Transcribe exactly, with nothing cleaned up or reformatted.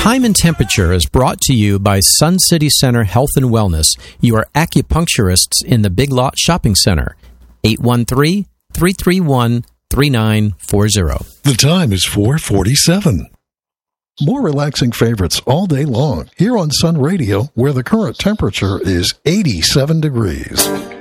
Time and Temperature is brought to you by Sun City Center Health and Wellness, your acupuncturists in the Big Lot Shopping Center. eight one three, three three one, three nine four zero. The time is four forty-seven. More relaxing favorites all day long here on Sun Radio, where the current temperature is eighty-seven degrees.